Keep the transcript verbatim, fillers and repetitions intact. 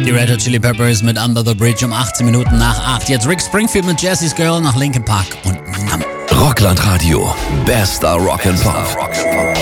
die Red Hot Chili Peppers mit Under the Bridge um achtzehn Minuten nach acht. Jetzt Rick Springfield mit Jesse's Girl nach Linkin Park und Numb. Rockland Radio. Bester Rock and Pop.